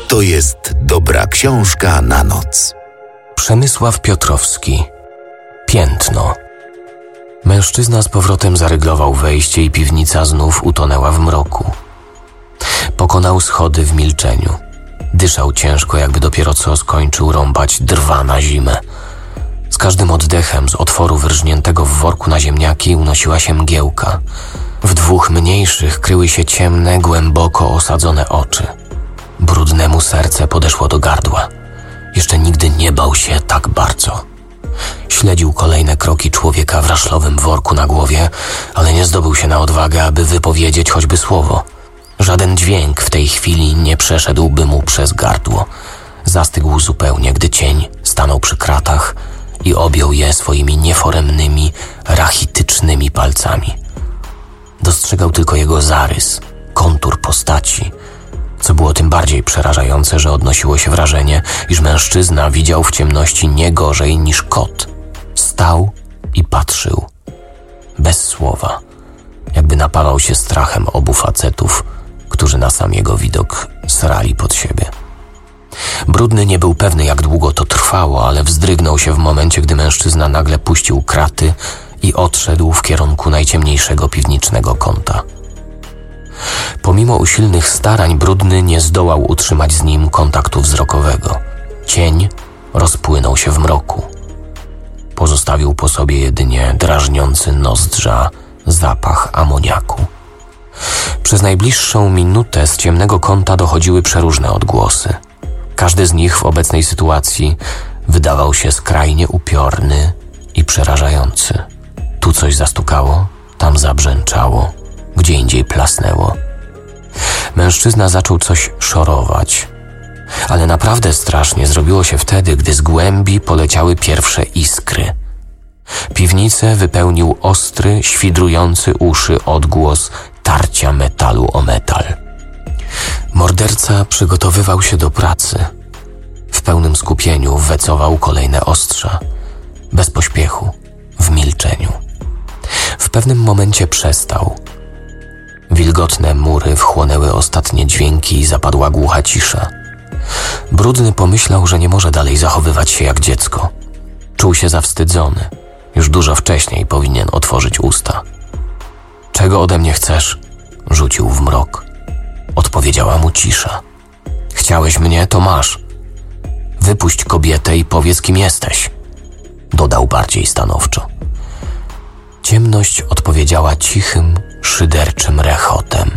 To jest dobra książka na noc. Przemysław Piotrowski. Piętno. Mężczyzna z powrotem zaryglował wejście i piwnica znów utonęła w mroku. Pokonał schody w milczeniu. Dyszał ciężko, jakby dopiero co skończył rąbać drwa na zimę. Z każdym oddechem z otworu wyrżniętego w worku na ziemniaki unosiła się mgiełka. W dwóch mniejszych kryły się ciemne, głęboko osadzone oczy. Brudnemu serce podeszło do gardła. Jeszcze nigdy nie bał się tak bardzo. Śledził kolejne kroki człowieka w raszlowym worku na głowie, ale nie zdobył się na odwagę, aby wypowiedzieć choćby słowo. Żaden dźwięk w tej chwili nie przeszedłby mu przez gardło. Zastygł zupełnie, gdy cień stanął przy kratach i objął je swoimi nieforemnymi, rachitycznymi palcami. Dostrzegał tylko jego zarys, kontur postaci, co było tym bardziej przerażające, że odnosiło się wrażenie, iż mężczyzna widział w ciemności nie gorzej niż kot. Stał i patrzył, bez słowa, jakby napawał się strachem obu facetów, którzy na sam jego widok srali pod siebie. Brudny nie był pewny, jak długo to trwało, ale wzdrygnął się w momencie, gdy mężczyzna nagle puścił kraty i odszedł w kierunku najciemniejszego piwniczego kąta. Pomimo usilnych starań Brudny nie zdołał utrzymać z nim kontaktu wzrokowego. Cień rozpłynął się w mroku. Pozostawił po sobie jedynie drażniący nozdrza zapach amoniaku. Przez najbliższą minutę z ciemnego kąta dochodziły przeróżne odgłosy. Każdy z nich w obecnej sytuacji wydawał się skrajnie upiorny i przerażający. Tu coś zastukało, tam zabrzęczało, gdzie indziej plasnęło. Mężczyzna zaczął coś szorować, ale naprawdę strasznie zrobiło się wtedy, gdy z głębi poleciały pierwsze iskry. Piwnicę wypełnił ostry, świdrujący uszy odgłos tarcia metalu o metal. Morderca przygotowywał się do pracy. W pełnym skupieniu wecował kolejne ostrza, bez pośpiechu, w milczeniu. W pewnym momencie przestał. Wilgotne mury wchłonęły ostatnie dźwięki i zapadła głucha cisza. Brudny pomyślał, że nie może dalej zachowywać się jak dziecko. Czuł się zawstydzony. Już dużo wcześniej powinien otworzyć usta. Czego ode mnie chcesz? Rzucił w mrok. Odpowiedziała mu cisza. Chciałeś mnie, to masz. Wypuść kobietę i powiedz, kim jesteś. Dodał bardziej stanowczo. Ciemność odpowiedziała cichym, szyderczym rechotem.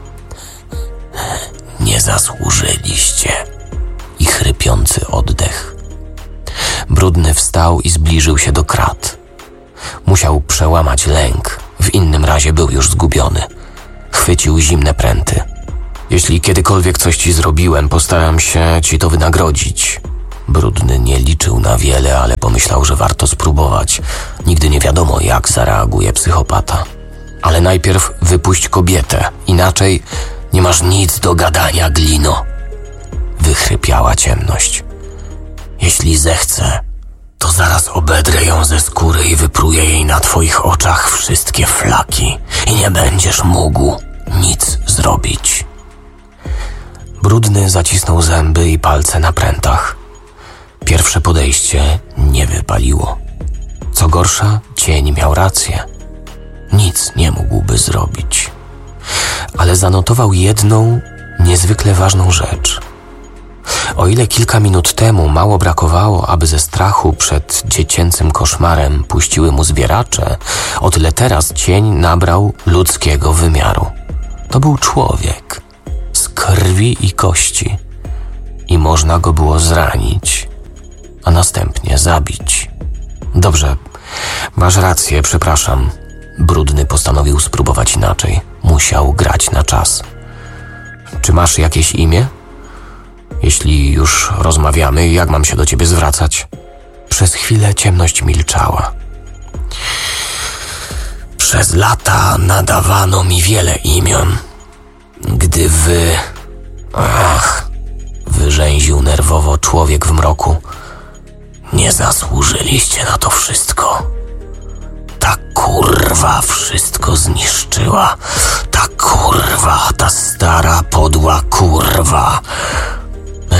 Nie zasłużyliście. I chrypiący oddech. Brudny wstał i zbliżył się do krat. Musiał przełamać lęk, w innym razie był już zgubiony. Chwycił zimne pręty. Jeśli kiedykolwiek coś ci zrobiłem, postaram się ci to wynagrodzić. Brudny nie liczył na wiele, ale pomyślał, że warto spróbować. Nigdy nie wiadomo, jak zareaguje psychopata. Ale najpierw wypuść kobietę, inaczej nie masz nic do gadania, glino. Wychrypiała ciemność. Jeśli zechcę, to zaraz obedrę ją ze skóry i wypruję jej na twoich oczach wszystkie flaki i nie będziesz mógł nic zrobić. Brudny zacisnął zęby i palce na prętach. Pierwsze podejście nie wypaliło. Co gorsza, cień miał rację. Nic nie mógłby zrobić. Ale zanotował jedną, niezwykle ważną rzecz. O ile kilka minut temu mało brakowało, aby ze strachu przed dziecięcym koszmarem puściły mu zbieracze, o tyle teraz cień nabrał ludzkiego wymiaru. To był człowiek, z krwi i kości. I można go było zranić, a następnie zabić. Dobrze, masz rację, przepraszam. Brudny postanowił spróbować inaczej. Musiał grać na czas. Czy masz jakieś imię? Jeśli już rozmawiamy, jak mam się do ciebie zwracać? Przez chwilę ciemność milczała. Przez lata nadawano mi wiele imion. Gdy wyrzęził nerwowo człowiek w mroku. Nie zasłużyliście na to wszystko. Ta kurwa wszystko zniszczyła. Ta kurwa, ta stara, podła kurwa.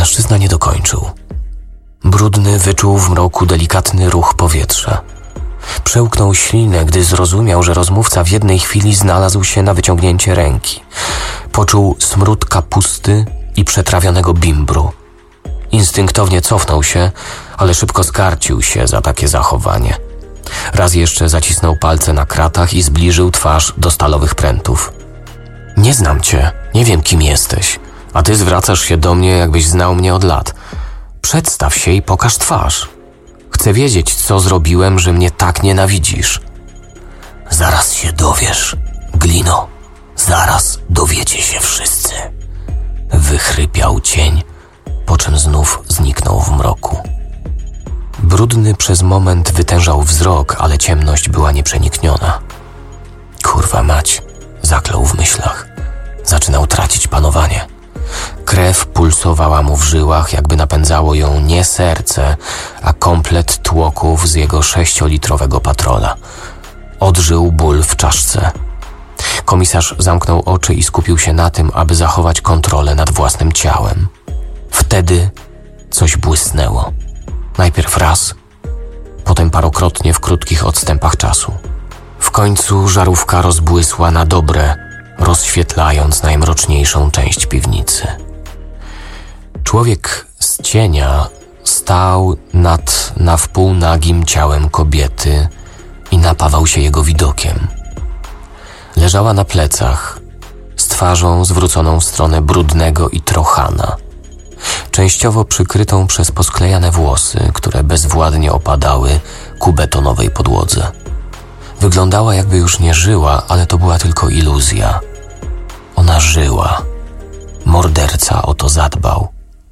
Mężczyzna nie dokończył. Brudny wyczuł w mroku delikatny ruch powietrza. Przełknął ślinę, gdy zrozumiał, że rozmówca w jednej chwili znalazł się na wyciągnięcie ręki. Poczuł smród kapusty i przetrawionego bimbru. Instynktownie cofnął się, ale szybko skarcił się za takie zachowanie. Raz jeszcze zacisnął palce na kratach i zbliżył twarz do stalowych prętów. Nie znam cię, nie wiem kim jesteś, a ty zwracasz się do mnie, jakbyś znał mnie od lat. Przedstaw się i pokaż twarz. Chcę wiedzieć, co zrobiłem, że mnie tak nienawidzisz. Zaraz się dowiesz, Glino. Zaraz dowiecie się wszyscy. Wychrypiał cień, po czym znów zniknął w mroku. Brudny przez moment wytężał wzrok, ale ciemność była nieprzenikniona. Kurwa mać, zaklął w myślach. Zaczynał tracić panowanie. Krew pulsowała mu w żyłach, jakby napędzało ją nie serce, a komplet tłoków z jego 6-litrowego patrola. Odżył ból w czaszce. Komisarz zamknął oczy i skupił się na tym, aby zachować kontrolę nad własnym ciałem. Wtedy coś błysnęło. Najpierw raz, potem parokrotnie w krótkich odstępach czasu. W końcu żarówka rozbłysła na dobre, rozświetlając najmroczniejszą część piwnicy. Człowiek z cienia stał nad na wpół nagim ciałem kobiety i napawał się jego widokiem. Leżała na plecach, z twarzą zwróconą w stronę Brudnego i Trochana, częściowo przykrytą przez posklejane włosy, które bezwładnie opadały ku betonowej podłodze. Wyglądała, jakby już nie żyła, ale to była tylko iluzja. Ona żyła. Morderca o to zadbał.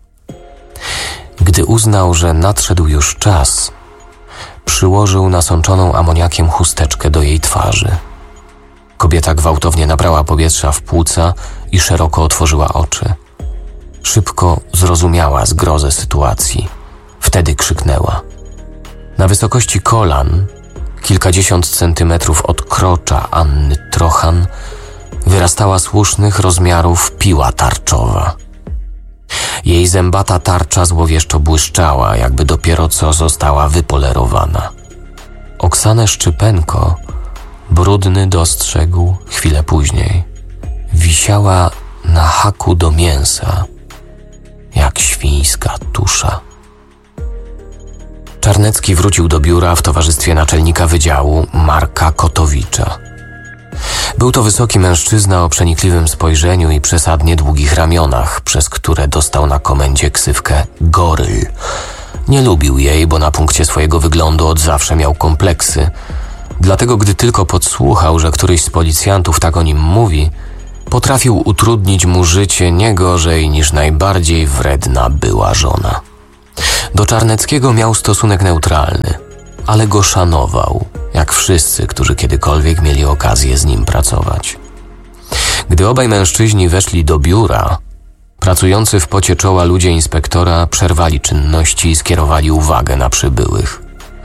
Gdy uznał, że nadszedł już czas, przyłożył nasączoną amoniakiem chusteczkę do jej twarzy. Kobieta gwałtownie nabrała powietrza w płuca i szeroko otworzyła oczy. Szybko zrozumiała zgrozę sytuacji. Wtedy krzyknęła. Na wysokości kolan, kilkadziesiąt centymetrów od krocza Anny Trochan, wyrastała słusznych rozmiarów piła tarczowa. Jej zębata tarcza złowieszczo błyszczała, jakby dopiero co została wypolerowana. Oksanę Szczypenko Brudny dostrzegł chwilę później. Wisiała na haku do mięsa, jak świńska tusza. Czarnecki wrócił do biura w towarzystwie naczelnika wydziału Marka Kotowicza. Był to wysoki mężczyzna o przenikliwym spojrzeniu i przesadnie długich ramionach, przez które dostał na komendzie ksywkę Goryl. Nie lubił jej, bo na punkcie swojego wyglądu od zawsze miał kompleksy. Dlatego, gdy tylko podsłuchał, że któryś z policjantów tak o nim mówi, potrafił utrudnić mu życie nie gorzej niż najbardziej wredna była żona. Do Czarneckiego miał stosunek neutralny, ale go szanował, jak wszyscy, którzy kiedykolwiek mieli okazję z nim pracować. Gdy obaj mężczyźni weszli do biura, pracujący w pocie czoła ludzie inspektora przerwali czynności i skierowali uwagę na przybyłych.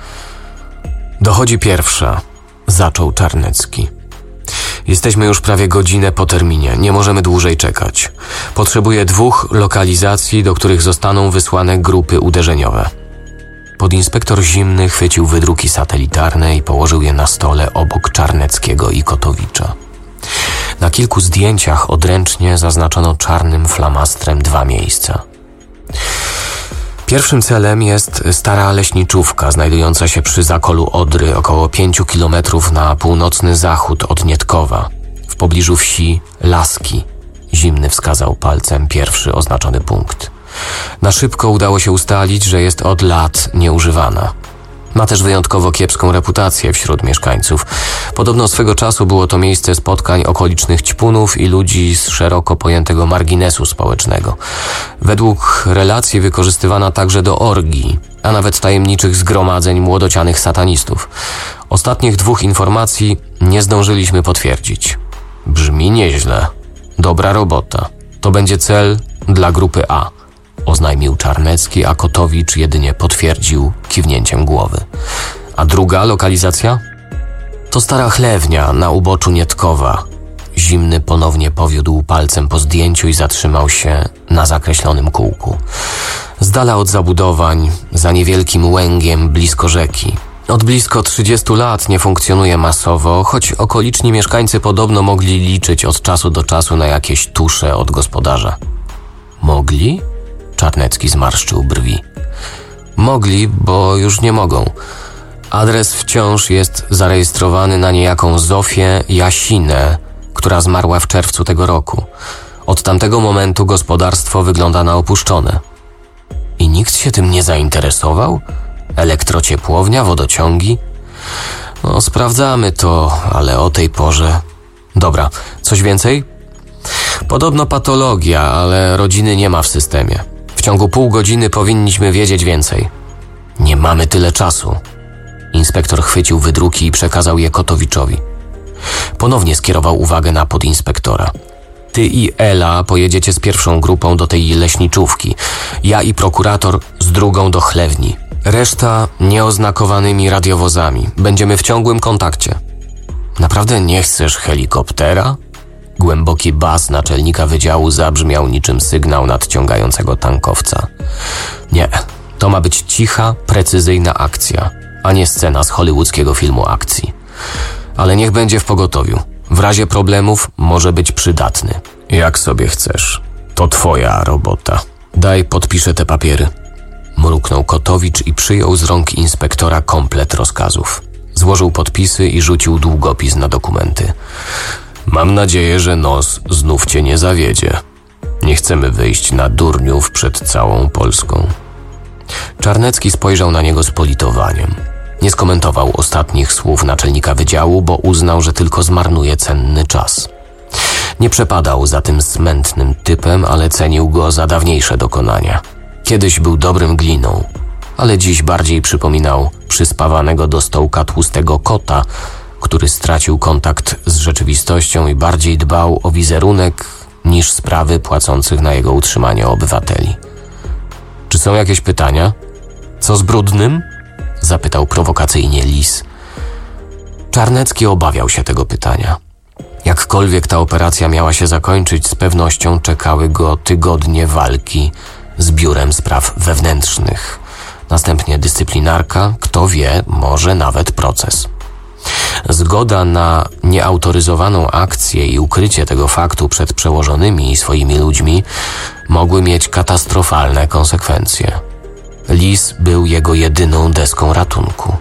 Dochodzi pierwsza, zaczął Czarnecki. Jesteśmy już prawie godzinę po terminie, nie możemy dłużej czekać. Potrzebuję 2 lokalizacji, do których zostaną wysłane grupy uderzeniowe. Podinspektor Zimny chwycił wydruki satelitarne i położył je na stole obok Czarneckiego i Kotowicza. Na kilku zdjęciach odręcznie zaznaczono czarnym flamastrem 2 miejsca. Pierwszym celem jest stara leśniczówka znajdująca się przy zakolu Odry około 5 kilometrów na północny zachód od Nietkowa, w pobliżu wsi Laski. Zimny wskazał palcem pierwszy oznaczony punkt. Na szybko udało się ustalić, że jest od lat nieużywana. Ma też wyjątkowo kiepską reputację wśród mieszkańców. Podobno swego czasu było to miejsce spotkań okolicznych ćpunów i ludzi z szeroko pojętego marginesu społecznego. Według relacji wykorzystywana także do orgii, a nawet tajemniczych zgromadzeń młodocianych satanistów. Ostatnich 2 informacji nie zdążyliśmy potwierdzić. Brzmi nieźle. Dobra robota. To będzie cel dla grupy A, oznajmił Czarnecki, a Kotowicz jedynie potwierdził kiwnięciem głowy. A druga lokalizacja? To stara chlewnia na uboczu Nietkowa. zimny ponownie powiódł palcem po zdjęciu i zatrzymał się na zakreślonym kółku. Z dala od zabudowań, za niewielkim łęgiem blisko rzeki. Od blisko 30 lat nie funkcjonuje masowo, choć okoliczni mieszkańcy podobno mogli liczyć od czasu do czasu na jakieś tusze od gospodarza. Mogli? Czarnecki zmarszczył brwi. Mogli, bo już nie mogą. Adres wciąż jest zarejestrowany na niejaką Zofię Jasinę, która zmarła w czerwcu tego roku. Od tamtego momentu gospodarstwo wygląda na opuszczone. I nikt się tym nie zainteresował? Elektrociepłownia, wodociągi? No, sprawdzamy to, ale o tej porze... Dobra, coś więcej? Podobno patologia, ale rodziny nie ma w systemie. W ciągu pół godziny powinniśmy wiedzieć więcej. Nie mamy tyle czasu. Inspektor chwycił wydruki i przekazał je Kotowiczowi. Ponownie skierował uwagę na podinspektora. Ty i Ela pojedziecie z pierwszą grupą do tej leśniczówki. Ja i prokurator z drugą do chlewni. Reszta nieoznakowanymi radiowozami. Będziemy w ciągłym kontakcie. Naprawdę nie chcesz helikoptera? Głęboki bas naczelnika wydziału zabrzmiał niczym sygnał nadciągającego tankowca. Nie, to ma być cicha, precyzyjna akcja, a nie scena z hollywoodzkiego filmu akcji. Ale niech będzie w pogotowiu. W razie problemów może być przydatny. Jak sobie chcesz. To twoja robota. Daj, podpiszę te papiery. Mruknął Kotowicz i przyjął z rąk inspektora komplet rozkazów. Złożył podpisy i rzucił długopis na dokumenty. Mam nadzieję, że nos znów cię nie zawiedzie. Nie chcemy wyjść na durniów przed całą Polską. Czarnecki spojrzał na niego z politowaniem. Nie skomentował ostatnich słów naczelnika wydziału, bo uznał, że tylko zmarnuje cenny czas. Nie przepadał za tym smętnym typem, ale cenił go za dawniejsze dokonania. Kiedyś był dobrym gliną, ale dziś bardziej przypominał przyspawanego do stołka tłustego kota, który stracił kontakt z rzeczywistością i bardziej dbał o wizerunek niż sprawy płacących na jego utrzymanie obywateli. Czy są jakieś pytania? Co z Brudnym? Zapytał prowokacyjnie Lis. Czarnecki obawiał się tego pytania. Jakkolwiek ta operacja miała się zakończyć, z pewnością czekały go tygodnie walki z Biurem Spraw Wewnętrznych. Następnie dyscyplinarka, kto wie, może nawet proces. Zgoda na nieautoryzowaną akcję i ukrycie tego faktu przed przełożonymi i swoimi ludźmi mogły mieć katastrofalne konsekwencje. Lis był jego jedyną deską ratunku.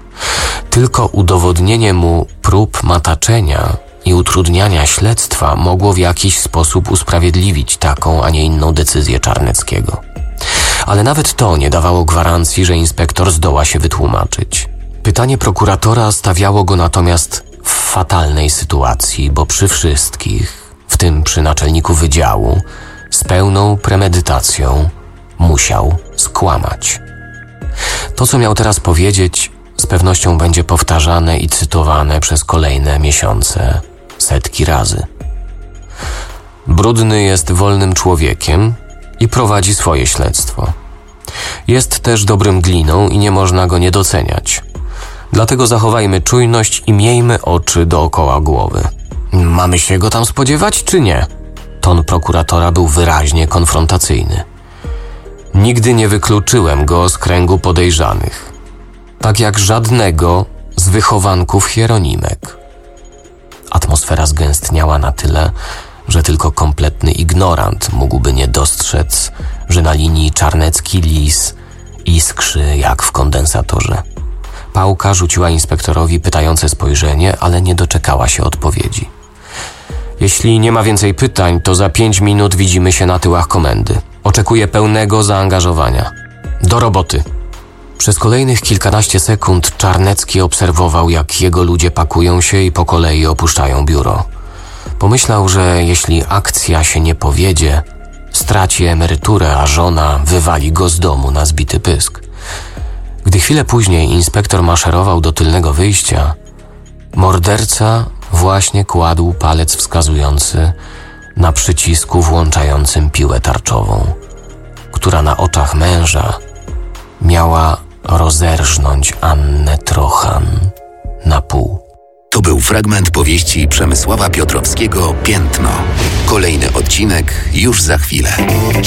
Tylko udowodnienie mu prób mataczenia i utrudniania śledztwa mogło w jakiś sposób usprawiedliwić taką, a nie inną decyzję Czarneckiego. Ale nawet to nie dawało gwarancji, że inspektor zdoła się wytłumaczyć. Pytanie prokuratora stawiało go natomiast w fatalnej sytuacji, bo przy wszystkich, w tym przy naczelniku wydziału, z pełną premedytacją musiał skłamać. To, co miał teraz powiedzieć, z pewnością będzie powtarzane i cytowane przez kolejne miesiące, setki razy. Brudny jest wolnym człowiekiem i prowadzi swoje śledztwo. Jest też dobrym gliną i nie można go nie doceniać. Dlatego zachowajmy czujność i miejmy oczy dookoła głowy. Mamy się go tam spodziewać, czy nie? Ton prokuratora był wyraźnie konfrontacyjny. Nigdy nie wykluczyłem go z kręgu podejrzanych. Tak jak żadnego z wychowanków Hieronimek. Atmosfera zgęstniała na tyle, że tylko kompletny ignorant mógłby nie dostrzec, że na linii Czarnecki-Lis iskrzy jak w kondensatorze. Pałka rzuciła inspektorowi pytające spojrzenie, ale nie doczekała się odpowiedzi. Jeśli nie ma więcej pytań, to za 5 minut widzimy się na tyłach komendy. Oczekuję pełnego zaangażowania. Do roboty. Przez kolejnych kilkanaście sekund Czarnecki obserwował, jak jego ludzie pakują się i po kolei opuszczają biuro. Pomyślał, że jeśli akcja się nie powiedzie, straci emeryturę, a żona wywali go z domu na zbity pysk. Gdy chwilę później inspektor maszerował do tylnego wyjścia, morderca właśnie kładł palec wskazujący na przycisku włączającym piłę tarczową, która na oczach męża miała rozerżnąć Annę Trochan na pół. To był fragment powieści Przemysława Piotrowskiego Piętno. Kolejny odcinek już za chwilę.